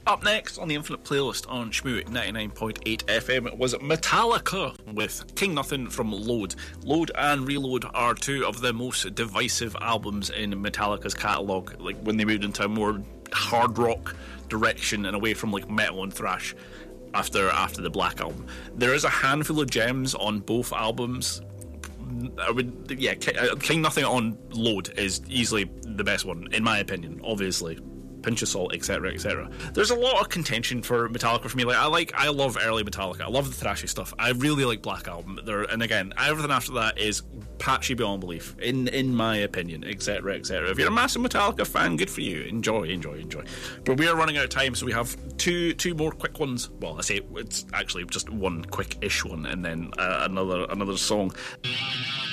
Up next on the Infinite Playlist on Shmoo 99.8 FM was Metallica with King Nothing from Load. Load and Reload are two of the most divisive albums in Metallica's catalogue, like when they moved into a more hard rock direction and away from like metal and thrash after the Black Album. There is a handful of gems on both albums. King Nothing on Load is easily the best one, in my opinion, obviously. Pinch of salt, etc., etc. There's a lot of contention for Metallica for me. I love early Metallica. I love the thrashy stuff. I really like Black Album. And again, everything after that is patchy beyond belief, in my opinion, etc., etc. If you're a massive Metallica fan, good for you. Enjoy. But we are running out of time, so we have two more quick ones. Well, I say it's actually just one quick-ish one, and then another song.